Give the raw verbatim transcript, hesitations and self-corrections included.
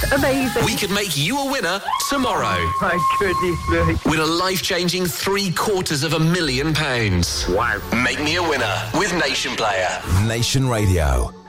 Amazing. We could make you a winner tomorrow. My goodness me. Win a life-changing three quarters of a million pounds. Wow. Make me a winner with Nation Player. Nation Radio.